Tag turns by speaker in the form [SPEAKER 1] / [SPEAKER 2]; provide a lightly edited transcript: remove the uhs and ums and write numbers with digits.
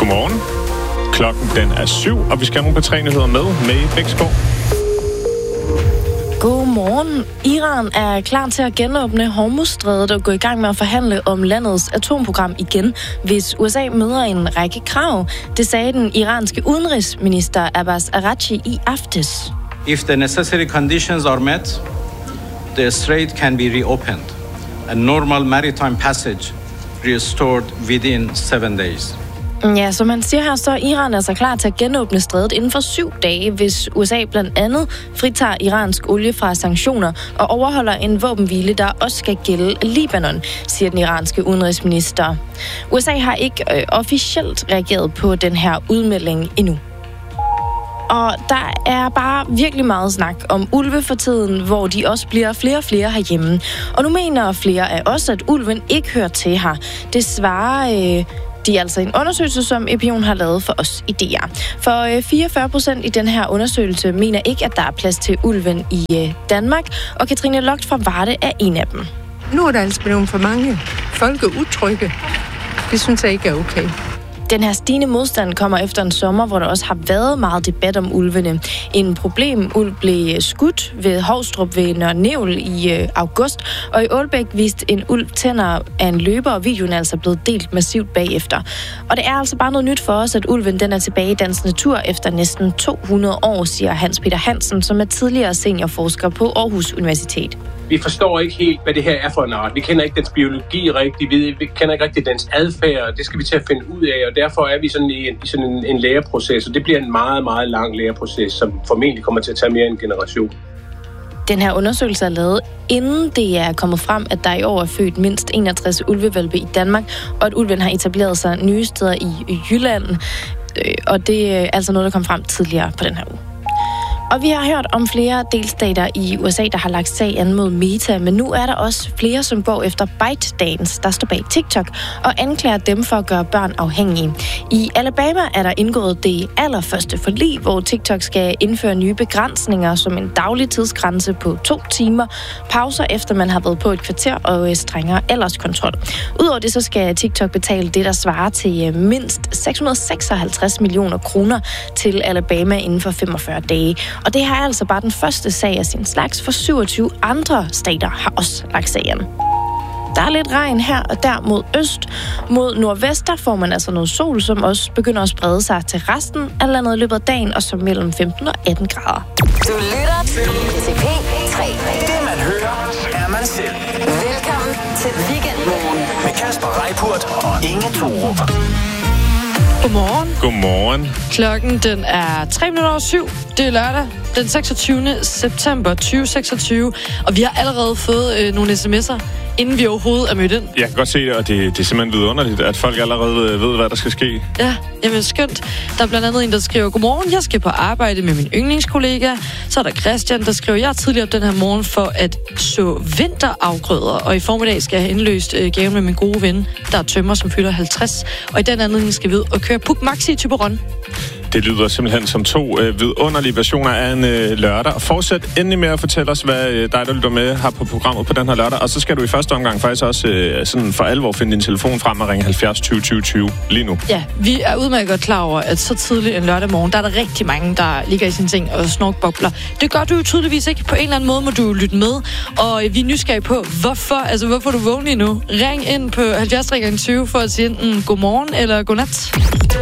[SPEAKER 1] Godmorgen. Klokken den er 7, og vi skal have nogle P3-nyheder med i Bæksgaard.
[SPEAKER 2] Godmorgen. Iran er klar til at genåbne Hormuzstrædet og gå i gang med at forhandle om landets atomprogram igen, hvis USA møder en række krav. Det sagde den iranske udenrigsminister Abbas Araghchi i aftes.
[SPEAKER 3] If the necessary conditions are met, the strait can be reopened and normal maritime passage restored within 7 days.
[SPEAKER 2] Ja, som man siger her, så er Iran altså klar til at genåbne strædet inden for 7 dage, hvis USA blandt andet fritager iransk olie fra sanktioner og overholder en våbenhvile, der også skal gælde Libanon, siger den iranske udenrigsminister. USA har ikke officielt reageret på den her udmelding endnu. Og der er bare virkelig meget snak om ulve for tiden, hvor de også bliver flere og flere herhjemme. Og nu mener flere af os, at ulven ikke hører til her. Det svarer de er altså en undersøgelse, som Epion har lavet for os i DR. For 44% i den her undersøgelse mener ikke, at der er plads til ulven i Danmark. Og Katrine Logt fra Varde er en af dem.
[SPEAKER 4] Nu er der altså blevet for mange. Folk er utrygge. Det synes jeg ikke er okay.
[SPEAKER 2] Den her stigende modstand kommer efter en sommer, hvor der også har været meget debat om ulvene. En problemulv blev skudt ved Hovstrup ved Nørre Nævl i august, og i Ålbæk viste en ulv tænder af en løber, og videoen er altså blevet delt massivt bagefter. Og det er altså bare noget nyt for os, at ulven den er tilbage i dansk natur efter næsten 200 år, siger Hans Peter Hansen, som er tidligere seniorforsker på Aarhus Universitet.
[SPEAKER 5] Vi forstår ikke helt, hvad det her er for en art. Vi kender ikke dens biologi rigtigt, vi kender ikke rigtigt dens adfærd, det skal vi til at finde ud af, og derfor er vi sådan i en læreproces, og det bliver en meget, meget lang læreproces, som formentlig kommer til at tage mere end en generation.
[SPEAKER 2] Den her undersøgelse er lavet, inden det er kommet frem, at der i år er født mindst 61 ulvehvalpe i Danmark, og at ulven har etableret sig nye steder i Jylland, og det er altså noget, der kom frem tidligere på den her uge. Og vi har hørt om flere delstater i USA, der har lagt sag an mod Meta, men nu er der også flere, som går efter ByteDance, der står bag TikTok, og anklager dem for at gøre børn afhængige. I Alabama er der indgået det allerførste forlig, hvor TikTok skal indføre nye begrænsninger, som en daglig tidsgrænse på 2 timer, pauser efter man har været på et kvarter og strengere alderskontrol. Udover det så skal TikTok betale det, der svarer til mindst 656 millioner kroner til Alabama inden for 45 dage. Og det her er altså bare den første sag af sin slags, for 27 andre stater har også lagt sagen. Der er lidt regn her og der mod øst. Mod nordvest, der får man altså noget sol, som også begynder at sprede sig til resten af landet i løbet af dagen, og så mellem 15 og 18 grader.
[SPEAKER 6] Du lytter til P3.
[SPEAKER 7] Det man hører, er man selv.
[SPEAKER 6] Velkommen til Weekendmorgen
[SPEAKER 7] Med Kasper Reippurt og Inge Thorup.
[SPEAKER 2] Godmorgen.
[SPEAKER 1] Godmorgen.
[SPEAKER 2] Klokken den er 7:03. Det er lørdag, den 26. september 2026. Og vi har allerede fået nogle sms'er, inden vi overhovedet er mødt ind.
[SPEAKER 1] Jeg kan godt se det, og det er simpelthen vidunderligt, at folk allerede ved, hvad der skal ske.
[SPEAKER 2] Ja, jamen skønt. Der er blandt andet en, der skriver: Godmorgen, jeg skal på arbejde med min yndlingskollega. Så er der Christian, der skriver: Jeg er tidligere op den her morgen for at så vinterafgrøder, og i formiddag skal jeg have indløst gaven med min gode ven, der er tømmer, som fylder 50. Og i den anledning skal vi ud og køre Puch Maxi i Thyborøn.
[SPEAKER 1] Det lyder simpelthen som 2 vidunderlige versioner af en lørdag. Fortsæt endelig med at fortælle os, hvad dig, der lytter med, har på programmet på den her lørdag. Og så skal du i første omgang faktisk også sådan for alvor finde din telefon frem og ringe 70 20 20 20 lige nu. Ja, vi er udmærket godt klar over, at så tidligt en lørdag morgen, der er der rigtig mange, der ligger i sine ting og snorkbobler. Det gør du jo tydeligvis ikke. På en eller anden måde må du lytte med. Og vi er nysgerrige på, hvorfor du vågen lige nu. Ring ind på 70 3 20 for at sige enten godmorgen eller godnat.